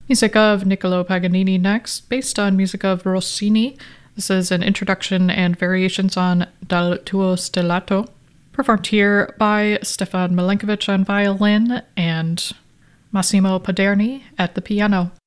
Music of Niccolo Paganini next, based on music of Rossini. This is an introduction and variations on Dal tuo stellato, performed here by Stefan Milenkovic on violin and Massimo Paderni at the piano.